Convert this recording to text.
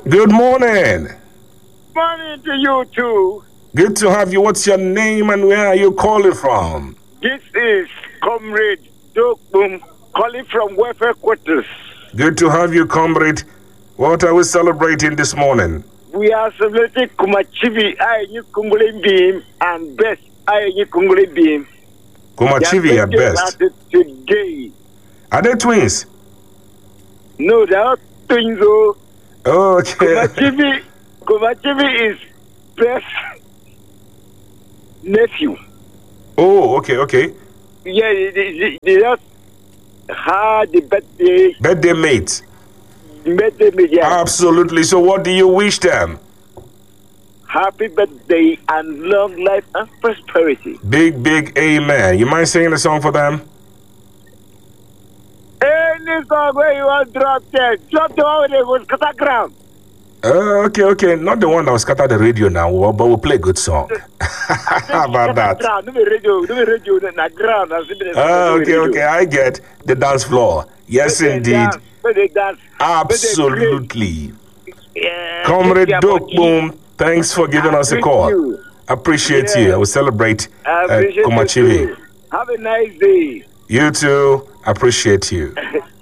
Good morning. Morning to you too. Good to have you. What's your name and where are you calling from? This is Comrade Dokbum calling from Welfare Quarters. Good to have you, comrade. What are we celebrating this morning? We are celebrating Kumachivi Ayenyi Kungule Beam and Best Ayenyi Kungule Beam. Kumachivi at best. Today. Are they twins? No, they are twins. Oh. Okay. Kumachivi is Best nephew. Oh, okay. Yeah, they just had the birthday. Birthday mate. Yeah. Absolutely. So what do you wish them? Happy birthday and long life and prosperity. Big amen. You mind singing a song for them? Any song where you want drop there, drop the one where they go scatter ground. Okay. Not the one that was scattered the radio now, but we'll play a good song. How about that? No radio, na ground. Okay. I get the dance floor. Yes, indeed. Absolutely. Comrade Dokbum, thanks for giving us a call. Appreciate you. I will celebrate Kumachivi. Have a nice day. You too. Appreciate you.